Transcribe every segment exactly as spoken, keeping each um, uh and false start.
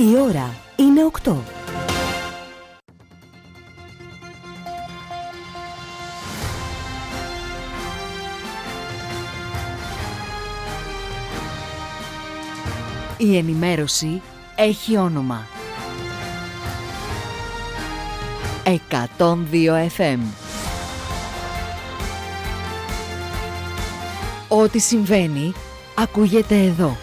Η ώρα είναι οκτώ. Η ενημέρωση έχει όνομα. εκατόν δύο εφ εμ. Ό,τι συμβαίνει, ακούγεται εδώ.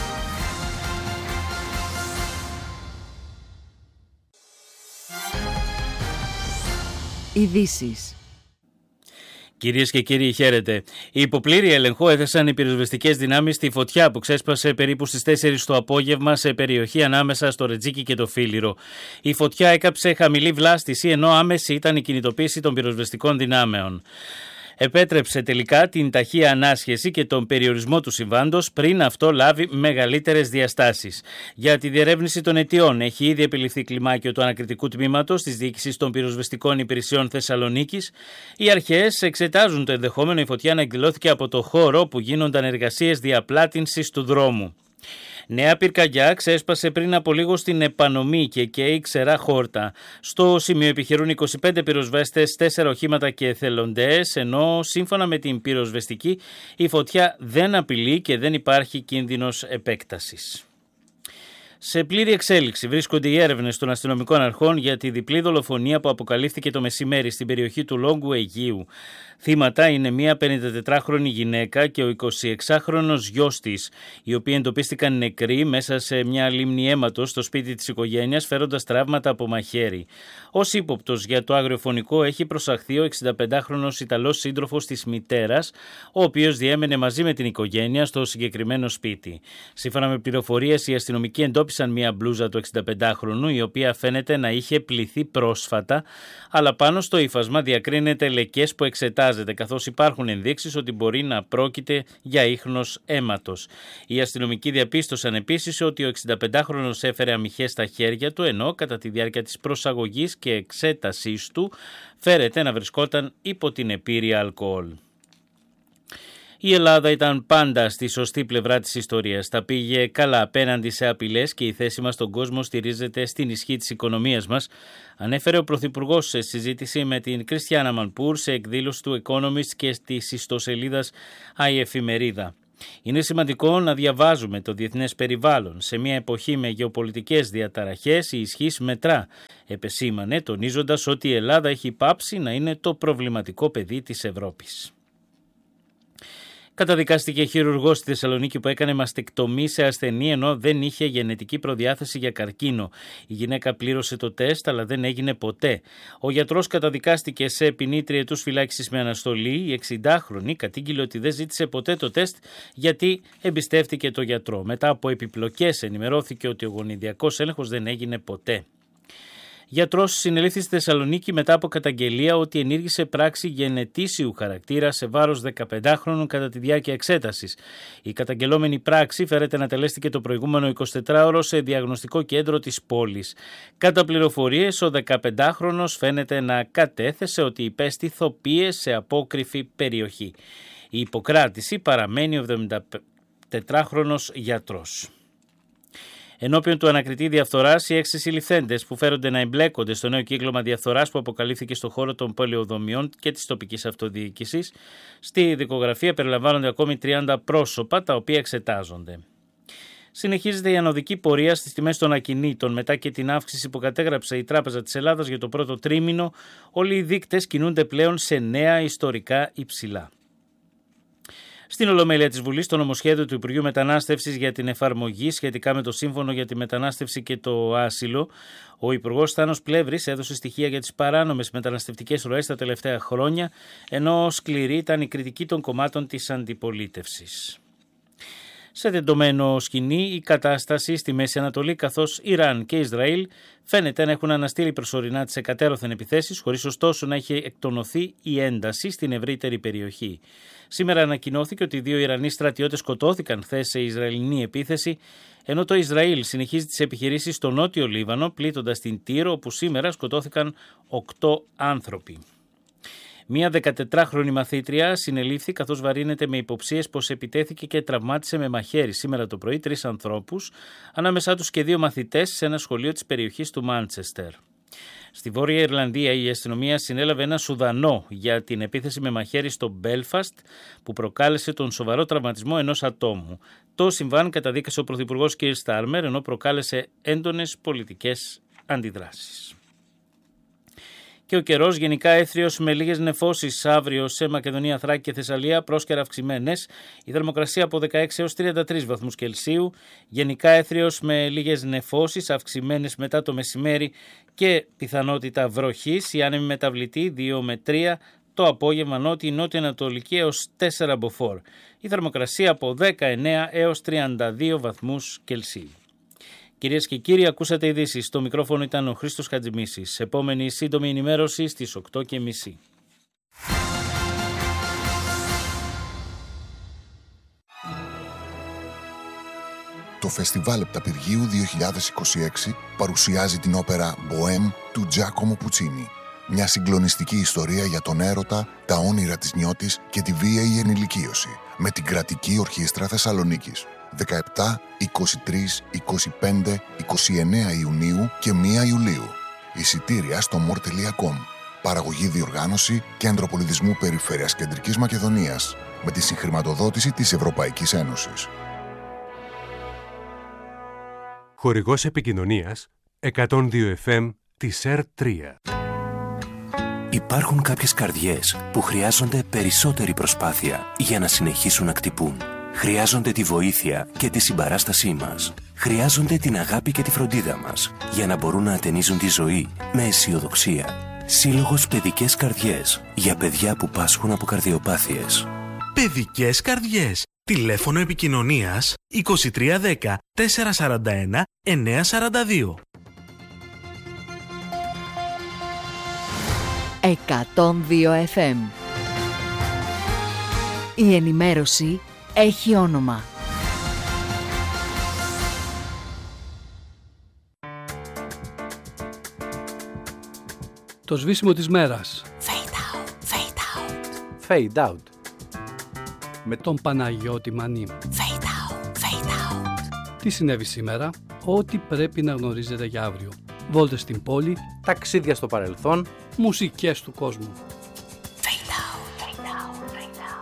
Ειδήσεις. Κυρίες και κύριοι, χαίρετε. Οι υποπλήρη έλεγχο έθεσαν οι πυροσβεστικές δυνάμεις στη φωτιά που ξέσπασε περίπου στις τέσσερις το απόγευμα σε περιοχή ανάμεσα στο Ρετζίκι και το Φίλιρο. Η φωτιά έκαψε χαμηλή βλάστηση, ενώ άμεση ήταν η κινητοποίηση των πυροσβεστικών δυνάμεων. Επέτρεψε τελικά την ταχεία ανάσχεση και τον περιορισμό του συμβάντος πριν αυτό λάβει μεγαλύτερες διαστάσεις. Για τη διερεύνηση των αιτιών έχει ήδη επιληφθεί κλιμάκιο του ανακριτικού τμήματος της Διοίκησης των Πυροσβεστικών Υπηρεσιών Θεσσαλονίκης. Οι αρχές εξετάζουν το ενδεχόμενο η φωτιά να εκδηλώθηκε από το χώρο που γίνονταν εργασίες διαπλάτηνσης του δρόμου. Νέα πυρκαγιά ξέσπασε πριν από λίγο στην Επανομή και καίει ξερά χόρτα. Στο σημείο επιχειρούν είκοσι πέντε πυροσβέστες, τέσσερα οχήματα και εθελοντές, ενώ σύμφωνα με την πυροσβεστική η φωτιά δεν απειλεί και δεν υπάρχει κίνδυνος επέκτασης. Σε πλήρη εξέλιξη βρίσκονται οι έρευνες των αστυνομικών αρχών για τη διπλή δολοφονία που αποκαλύφθηκε το μεσημέρι στην περιοχή του Λόγκου Αιγείου. Θύματα είναι μια πενηντατετράχρονη γυναίκα και ο εικοσιεξάχρονος γιος της, οι οποίοι εντοπίστηκαν νεκροί μέσα σε μια λίμνη αίματος στο σπίτι της οικογένειας, φέροντας τραύματα από μαχαίρι. Ως ύποπτος για το αγριοφωνικό έχει προσαχθεί ο εξηνταπεντάχρονος Ιταλός σύντροφος της μητέρας, ο οποίος διέμενε μαζί με την οικογένεια στο συγκεκριμένο σπίτι. Σύμφωνα με πληροφορίες, οι αστυνομικοί εντόπισαν μια μπλούζα του εξηνταπεντάχρονου, η οποία φαίνεται να είχε πλυθεί πρόσφατα, αλλά πάνω στο ύφασμα διακρίνεται λεκές που εξετάζεται, καθώς υπάρχουν ενδείξεις ότι μπορεί να πρόκειται για ίχνος αίματος. Οι αστυνομικοί διαπίστωσαν επίσης ότι ο εξηνταπεντάχρονος έφερε αμυχές στα χέρια του, ενώ κατά τη διάρκεια της προσαγωγής και εξέτασής του φέρεται να βρισκόταν υπό την επήρεια αλκοόλ. Η Ελλάδα ήταν πάντα στη σωστή πλευρά της ιστορίας. Τα πήγε καλά απέναντι σε απειλές και η θέση μας στον κόσμο στηρίζεται στην ισχύ της οικονομίας μας, ανέφερε ο Πρωθυπουργός σε συζήτηση με την Κριστιάνα Μανπούρ σε εκδήλωση του Economist και της ιστοσελίδας η Εφημερίδα. Είναι σημαντικό να διαβάζουμε το διεθνές περιβάλλον. Σε μια εποχή με γεωπολιτικές διαταραχές η ισχύς μετρά, επεσήμανε, τονίζοντας ότι η Ελλάδα έχει πάψει να είναι το προβληματικό παιδί της Ευρώπης. Καταδικάστηκε χειρουργός στη Θεσσαλονίκη που έκανε μαστεκτομή σε ασθενή ενώ δεν είχε γενετική προδιάθεση για καρκίνο. Η γυναίκα πλήρωσε το τεστ αλλά δεν έγινε ποτέ. Ο γιατρός καταδικάστηκε σε ποινή τριετούς φυλάκισης με αναστολή. Η εξηντάχρονη κατήγγειλε ότι δεν ζήτησε ποτέ το τεστ γιατί εμπιστεύτηκε το γιατρό. Μετά από επιπλοκές ενημερώθηκε ότι ο γονιδιακός έλεγχος δεν έγινε ποτέ. Γιατρός συνελήφθη στη Θεσσαλονίκη μετά από καταγγελία ότι ενήργησε πράξη γενετήσιου χαρακτήρα σε βάρος δεκαπεντάχρονου κατά τη διάρκεια εξέτασης. Η καταγγελόμενη πράξη φέρεται να τελέστηκε το προηγούμενο εικοσιτετράωρο σε διαγνωστικό κέντρο της πόλης. Κατά πληροφορίες, ο δεκαπεντάχρονος φαίνεται να κατέθεσε ότι υπέστη θοπίες σε απόκρηφη περιοχή. Η υποκράτηση παραμένει ο εβδομηντατετράχρονος γιατρός. Ενώπιον του ανακριτή διαφθοράς, οι έξι συλληφθέντες που φέρονται να εμπλέκονται στο νέο κύκλωμα διαφθοράς που αποκαλύφθηκε στον χώρο των πολεοδομιών και της τοπικής αυτοδιοίκησης. Στη δικογραφία περιλαμβάνονται ακόμη τριάντα πρόσωπα τα οποία εξετάζονται. Συνεχίζεται η ανωδική πορεία στις τιμές των ακινήτων. Μετά και την αύξηση που κατέγραψε η Τράπεζα της Ελλάδας για το πρώτο τρίμηνο, όλοι οι δείκτες κινούνται πλέον σε νέα ιστορικά υψηλά. Στην Ολομέλεια της Βουλής, το νομοσχέδιο του Υπουργείου Μετανάστευσης για την εφαρμογή σχετικά με το Σύμφωνο για τη Μετανάστευση και το Άσυλο, ο Υπουργός Στάνος Πλεύρης έδωσε στοιχεία για τις παράνομες μεταναστευτικές ροές τα τελευταία χρόνια, ενώ σκληρή ήταν η κριτική των κομμάτων της αντιπολίτευσης. Σε τεντωμένο σκηνή η κατάσταση στη Μέση Ανατολή, καθώς Ιράν και Ισραήλ φαίνεται να έχουν αναστείλει προσωρινά τις εκατέρωθεν επιθέσεις, χωρίς ωστόσο να έχει εκτονωθεί η ένταση στην ευρύτερη περιοχή. Σήμερα ανακοινώθηκε ότι δύο Ιρανοί στρατιώτες σκοτώθηκαν χθες σε Ισραηλινή επίθεση, ενώ το Ισραήλ συνεχίζει τις επιχειρήσεις στο νότιο Λίβανο, πλήττοντας την Τύρο, όπου σήμερα σκοτώθηκαν οκτώ άνθρωποι. Μία δεκατετράχρονη μαθήτρια συνελήφθη καθώς βαρύνεται με υποψίες πως επιτέθηκε και τραυμάτισε με μαχαίρι σήμερα το πρωί τρεις ανθρώπους, ανάμεσά τους και δύο μαθητές σε ένα σχολείο της περιοχής του Μάντσεστερ. Στη Βόρεια Ιρλανδία η αστυνομία συνέλαβε ένα Σουδανό για την επίθεση με μαχαίρι στο Μπέλφαστ που προκάλεσε τον σοβαρό τραυματισμό ενός ατόμου. Το συμβάν καταδίκασε ο Πρωθυπουργός Κίρ Στάρμερ ενώ προκάλεσε έντονες πολιτικές αντιδράσεις. Και ο καιρός γενικά έθριος με λίγες νεφώσεις αύριο σε Μακεδονία, Θράκη και Θεσσαλία, πρόσκαιρα αυξημένες. Η θερμοκρασία από δεκαέξι έως τριάντα τρεις βαθμούς Κελσίου. Γενικά έθριος με λίγες νεφώσεις αυξημένες μετά το μεσημέρι και πιθανότητα βροχής. Η άνεμη μεταβλητή δύο με τρία. Το απόγευμα νότια νότια-ανατολική έως τέσσερα μποφόρ. Η θερμοκρασία από δεκαεννέα έως τριάντα δύο βαθμούς Κελσίου. Κυρίες και κύριοι, ακούσατε ειδήσεις. Στο μικρόφωνο ήταν ο Χρήστος Χατζημίσης. Επόμενη σύντομη ενημέρωση στις οκτώ και μισή. Το Φεστιβάλ Επταπηργίου δύο χιλιάδες είκοσι έξι παρουσιάζει την όπερα «Μποέμ» του Τζάκομο Πουτσίνι. Μια συγκλονιστική ιστορία για τον έρωτα, τα όνειρα της νιώτης και τη βίαιη ενηλικίωση. Με την Κρατική Ορχήστρα Θεσσαλονίκης. δεκαεπτά, είκοσι τρία, είκοσι πέντε, είκοσι εννέα Ιουνίου και πρώτη Ιουλίου. Εισιτήρια στο μορ τελεία κομ. Παραγωγή, διοργάνωση, Κέντρο Πολιτισμού Περιφέρειας Κεντρικής Μακεδονίας. Με τη συγχρηματοδότηση της Ευρωπαϊκής Ένωσης. Χορηγός επικοινωνίας εκατόν δύο εφ εμ της ΕΡ τρία. Υπάρχουν κάποιες καρδιές που χρειάζονται περισσότερη προσπάθεια για να συνεχίσουν να χτυπούν. Χρειάζονται τη βοήθεια και τη συμπαράστασή μας. Χρειάζονται την αγάπη και τη φροντίδα μας για να μπορούν να ατενίζουν τη ζωή με αισιοδοξία. Σύλλογος Παιδικές Καρδιές για παιδιά που πάσχουν από καρδιοπάθειες. Παιδικές Καρδιές. Τηλέφωνο επικοινωνίας είκοσι τρία δέκα τετρακόσια σαράντα ένα εννιακόσια σαράντα δύο. εκατόν δύο εφ εμ. Η ενημέρωση έχει όνομα. Το σβήσιμο της μέρας. Fade out, fade out. Fade out. Με τον Παναγιώτη Μανή. Fade out, fade out. Τι συνέβη σήμερα, ό,τι πρέπει να γνωρίζετε για αύριο. Βόλτες στην πόλη, ταξίδια στο παρελθόν, μουσικές του κόσμου.